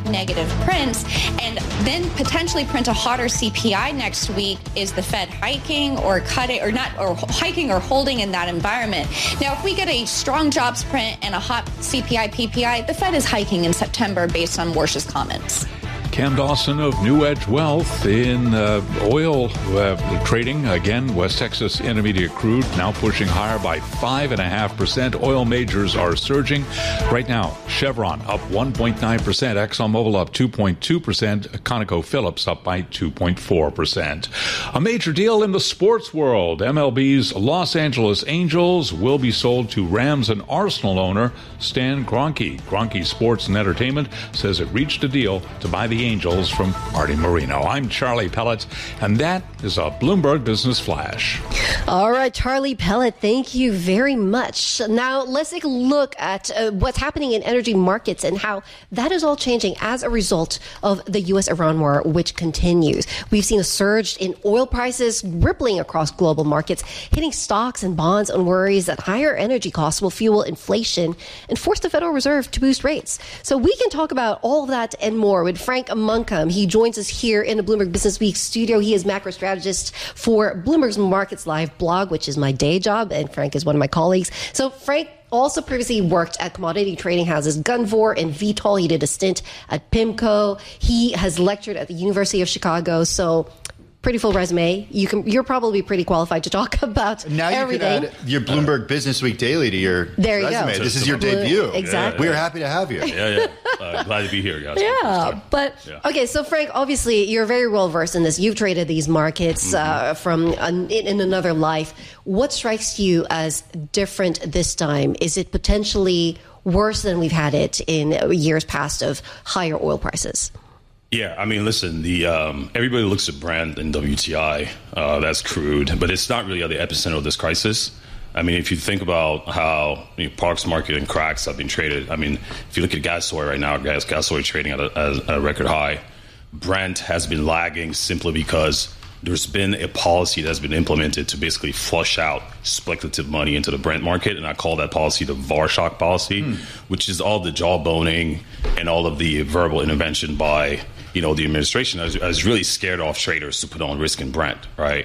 negative prints and then potentially print a hotter CPI next week, is the Fed hiking or cutting or not, or hiking or holding in that environment? Now, if we get a strong jobs print and a hot CPI, PPI, the Fed is hiking in September based on Warsh's comments. Cam Dawson of New Edge Wealth in oil trading. Again, West Texas Intermediate crude now pushing higher by 5.5%. Oil majors are surging. Right now, Chevron up 1.9%. ExxonMobil up 2.2%. ConocoPhillips up by 2.4%. A major deal in the sports world. MLB's Los Angeles Angels will be sold to Rams and Arsenal owner Stan Kroenke. Kroenke Sports and Entertainment says it reached a deal to buy the Angels from Artie Moreno. I'm Charlie Pellet, and that is a Bloomberg Business Flash. All right, Charlie Pellet, thank you very much. Now, let's take a look at what's happening in energy markets and how that is all changing as a result of the U.S.-Iran war, which continues. We've seen a surge in oil prices rippling across global markets, hitting stocks and bonds on worries that higher energy costs will fuel inflation and force the Federal Reserve to boost rates. So we can talk about all of that and more with Frank Munkham. He joins us here in the Bloomberg Business Week studio. He is macro strategist for Bloomberg's Markets Live blog, which is my day job, and Frank is one of my colleagues. So Frank also previously worked at commodity trading houses Gunvor and Vitol. He did a stint at PIMCO. He has lectured at the University of Chicago. So pretty full resume. You're probably pretty qualified to talk about now everything. You can add your Bloomberg Business Week Daily to your there you resume. Go. This is your debut. Exactly. We are happy to have you. Yeah. Glad to be here, guys. Yeah, but okay. So Frank, obviously you're very well versed in this. You've traded these markets from in another life. What strikes you as different this time? Is it potentially worse than we've had it in years past of higher oil prices? Yeah, I mean, listen, everybody looks at Brent and WTI, that's crude, but it's not really at the epicenter of this crisis. I mean, if you think about how products market and cracks have been traded, I mean, if you look at gas oil right now, gas oil trading at a record high. Brent has been lagging simply because there's been a policy that's been implemented to basically flush out speculative money into the Brent market. And I call that policy the Varshock policy, which is all the jawboning and all of the verbal intervention by the administration has really scared off traders to put on risk in Brent, right?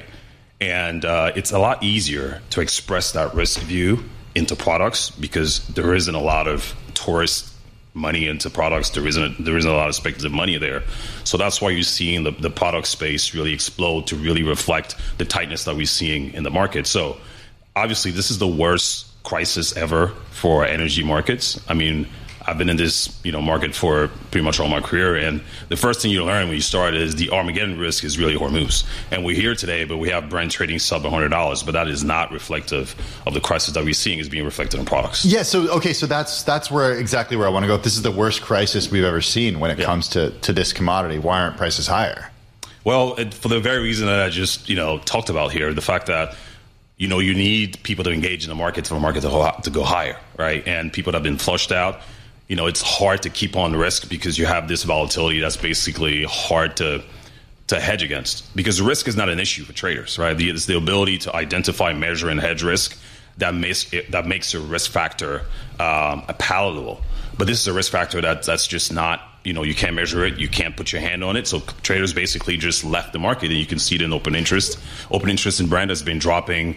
And it's a lot easier to express that risk view into products because there isn't a lot of tourist money into products. There isn't a lot of speculative money there. So that's why you're seeing the product space really explode to really reflect the tightness that we're seeing in the market. So obviously this is the worst crisis ever for energy markets. I mean, I've been in this market for pretty much all my career, and the first thing you learn when you start is the Armageddon risk is really Hormuz. And we're here today, but we have Brent trading sub $100, but that is not reflective of the crisis that we're seeing is being reflected in products. Yeah, so that's exactly where I want to go. If this is the worst crisis we've ever seen when it comes to this commodity, why aren't prices higher? Well, for the very reason that I just talked about here, the fact that you need people to engage in the market for the market to go higher, right? And people that have been flushed out. It's hard to keep on risk because you have this volatility that's basically hard to hedge against because risk is not an issue for traders, right? It's the ability to identify, measure, and hedge risk that makes a risk factor palatable. But this is a risk factor that's just not, you can't measure it, you can't put your hand on it. So traders basically just left the market, and you can see it in open interest. Open interest in Brent has been dropping,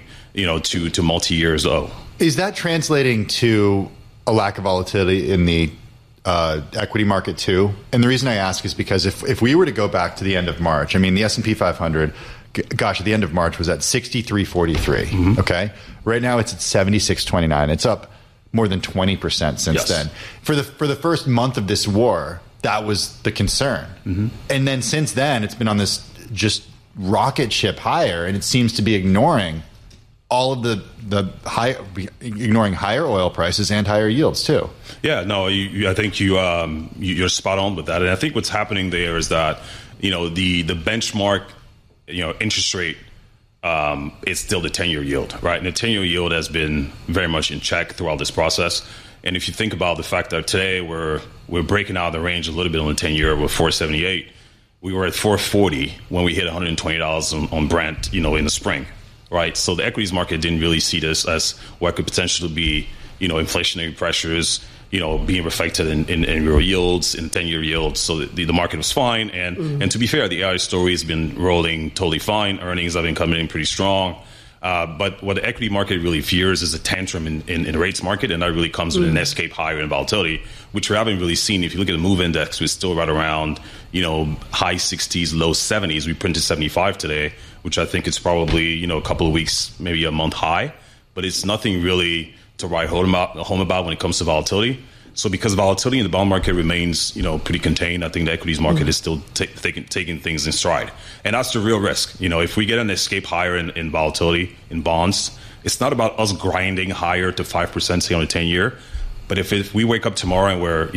to multi-years low. Is that translating to a lack of volatility in the equity market too? And the reason I ask is because if we were to go back to the end of March, I mean, the S&P 500, at the end of March was at 63.43. Okay. Right now it's at 76.29. It's up more than 20% since then. For the first month of this war, that was the concern. And then since then, it's been on this just rocket ship higher, and it seems to be ignoring all of ignoring higher oil prices and higher yields too. Yeah, no, I think you're spot on with that. And I think what's happening there is that the benchmark interest rate is still the 10-year yield, right? And the 10-year yield has been very much in check throughout this process. And if you think about the fact that today we're breaking out of the range a little bit on the 10-year with 478, we were at 440 when we hit $120 on Brent, in the spring. Right. So the equities market didn't really see this as what could potentially be, inflationary pressures, being reflected in real yields, in 10-year yields. So the market was fine. And to be fair, the AI story has been rolling totally fine. Earnings have been coming in pretty strong. But what the equity market really fears is a tantrum in the rates market, and that really comes with an escape higher in volatility, which we haven't really seen. If you look at the MOVE index, we're still right around, high 60s, low 70s. We printed 75 today, which I think is probably, a couple of weeks, maybe a month high. But it's nothing really to write home about when it comes to volatility. So because volatility in the bond market remains, pretty contained, I think the equities market is still taking things in stride. And that's the real risk. If we get an escape higher in volatility in bonds, it's not about us grinding higher to 5%, say, on a 10-year. But if we wake up tomorrow and we're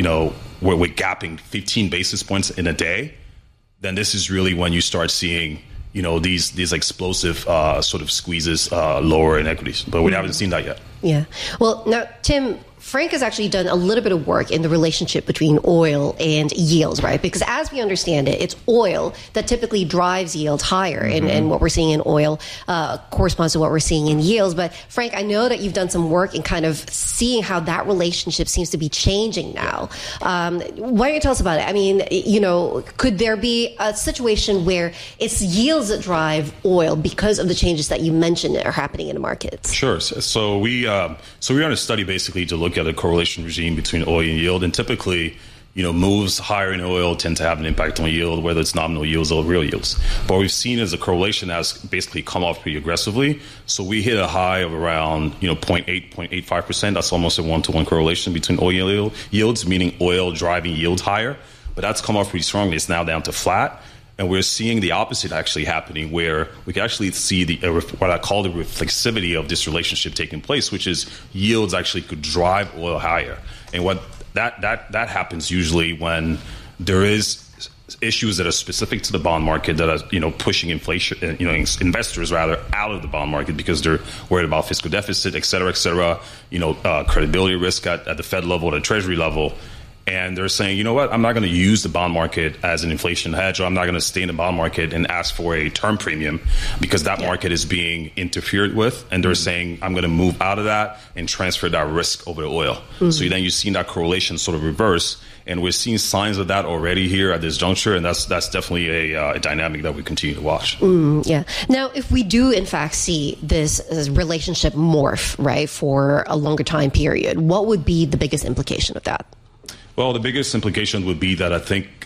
gapping 15 basis points in a day, then this is really when you start seeing, these explosive sort of squeezes lower in equities. But we haven't seen that yet. Yeah. Well, now, Tim, Frank has actually done a little bit of work in the relationship between oil and yields, right? Because as we understand it, it's oil that typically drives yields higher. And what we're seeing in oil corresponds to what we're seeing in yields. But Frank, I know that you've done some work in kind of seeing how that relationship seems to be changing now. Why don't you tell us about it? I mean, could there be a situation where it's yields that drive oil because of the changes that you mentioned that are happening in the markets? Sure. So we run a study basically to look at a correlation regime between oil and yield, and typically, moves higher in oil tend to have an impact on yield, whether it's nominal yields or real yields. But what we've seen is a correlation has basically come off pretty aggressively. So we hit a high of around 0.8, 0.85%. That's almost a 1-to-1 correlation between oil and yields, meaning oil driving yields higher. But that's come off pretty strongly. It's now down to flat. And we're seeing the opposite actually happening, where we can actually see what I call the reflexivity of this relationship taking place, which is yields actually could drive oil higher. And what that happens usually when there is issues that are specific to the bond market that are pushing inflation, investors rather out of the bond market because they're worried about fiscal deficit, et cetera, credibility risk at the Fed level, at the Treasury level. And they're saying, you know what, I'm not going to use the bond market as an inflation hedge, or I'm not going to stay in the bond market and ask for a term premium because that market is being interfered with. And they're saying, I'm going to move out of that and transfer that risk over to oil. So then you've seen that correlation sort of reverse. And we're seeing signs of that already here at this juncture. And that's definitely a dynamic that we continue to watch. Yeah. Now, if we do, in fact, see this relationship morph, right, for a longer time period, what would be the biggest implication of that? Well, the biggest implication would be that I think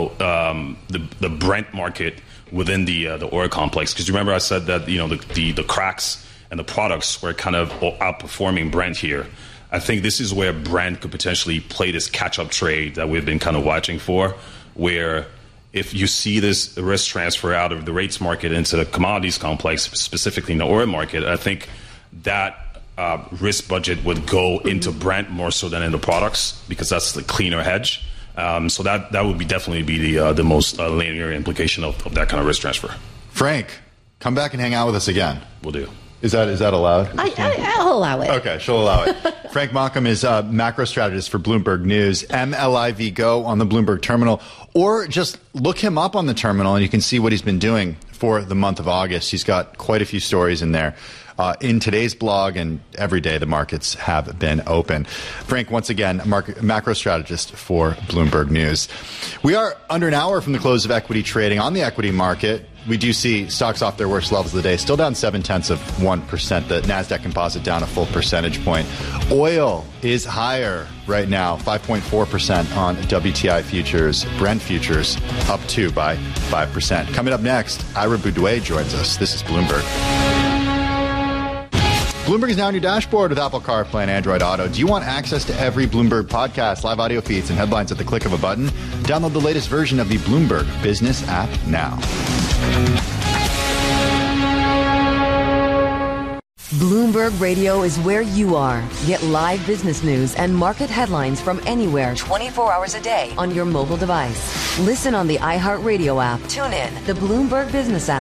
the Brent market within the oil complex, because remember I said that the cracks and the products were kind of outperforming Brent here. I think this is where Brent could potentially play this catch-up trade that we've been kind of watching for, where if you see this risk transfer out of the rates market into the commodities complex, specifically in the oil market, I think that risk budget would go into Brent more so than into products because that's the cleaner hedge. So that would definitely be the most linear implication of that kind of risk transfer. Frank, come back and hang out with us again. Will do. Is that allowed? I'll allow it. Okay, she'll allow it. Frank Maucham is a macro strategist for Bloomberg News. MLIV Go on the Bloomberg terminal, or just look him up on the terminal and you can see what he's been doing for the month of August. He's got quite a few stories in there. In today's blog, and every day the markets have been open. Frank, once again, macro strategist for Bloomberg News. We are under an hour from the close of equity trading on the equity market. We do see stocks off their worst levels of the day, still down 0.7%. The NASDAQ composite down a full percentage point. Oil is higher right now, 5.4% on WTI futures. Brent futures up too by 5%. Coming up next, Ira Boudouet joins us. This is Bloomberg. Bloomberg is now on your dashboard with Apple CarPlay and Android Auto. Do you want access to every Bloomberg podcast, live audio feeds, and headlines at the click of a button? Download the latest version of the Bloomberg Business app now. Bloomberg Radio is where you are. Get live business news and market headlines from anywhere 24 hours a day on your mobile device. Listen on the iHeartRadio app. Tune in. The Bloomberg Business app.